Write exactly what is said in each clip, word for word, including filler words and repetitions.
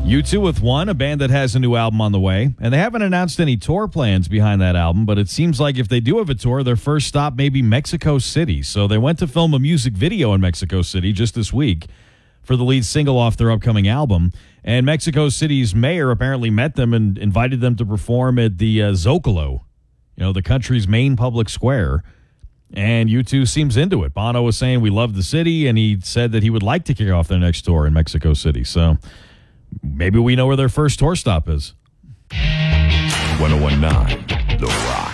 U two with One, a band that has a new album on the way, and they haven't announced any tour plans behind that album, but it seems like if they do have a tour, their first stop may be Mexico City. So they went to film a music video in Mexico City just this week for the lead single off their upcoming album, and Mexico City's mayor apparently met them and invited them to perform at the uh, Zocalo, you know, the country's main public square. And U two seems into it. Bono was saying we love the city, and he said that he would like to kick off their next tour in Mexico City. So maybe we know where their first tour stop is. ten nineteen The Rock.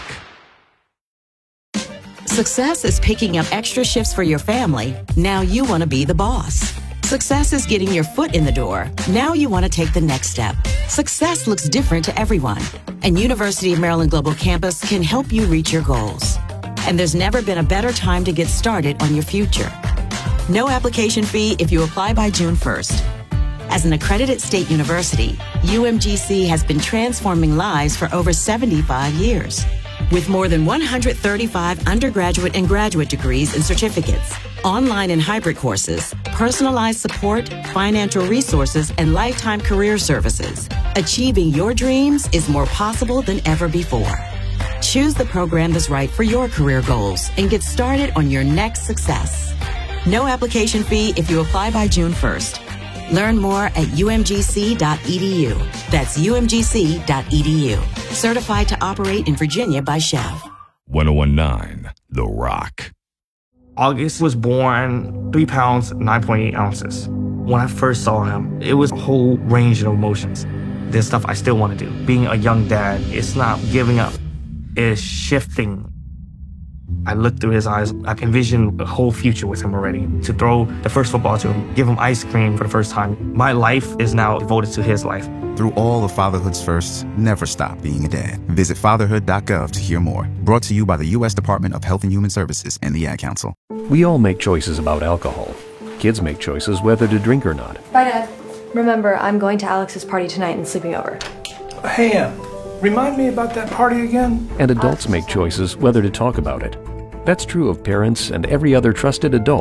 Success is picking up extra shifts for your family. Now you want to be the boss. Success is getting your foot in the door. Now you want to take the next step. Success looks different to everyone, and University of Maryland Global Campus can help you reach your goals. And there's never been a better time to get started on your future. No application fee if you apply by June first. As an accredited state university, U M G C has been transforming lives for over seventy-five years. With more than one hundred thirty-five undergraduate and graduate degrees and certificates, online and hybrid courses, personalized support, financial resources, and lifetime career services, achieving your dreams is more possible than ever before. Choose the program that's right for your career goals and get started on your next success. No application fee if you apply by June first. Learn more at U M G C dot E D U. That's U M G C dot E D U. Certified to operate in Virginia by Chev. ten nineteen The Rock. August was born three pounds, nine point eight ounces. When I first saw him, it was a whole range of emotions. There's stuff I still want to do. Being a young dad, it's not giving up. It's shifting. I looked through his eyes. I can envision a whole future with him already. To throw the first football to him, give him ice cream for the first time. My life is now devoted to his life. Through all of fatherhood's firsts, never stop being a dad. Visit fatherhood dot gov to hear more. Brought to you by the U S Department of Health and Human Services and the Ad Council. We all make choices about alcohol. Kids make choices whether to drink or not. Bye, Dad. Remember, I'm going to Alex's party tonight and sleeping over. Hey, Em, remind me about that party again? And adults make choices whether to talk about it. That's true of parents and every other trusted adult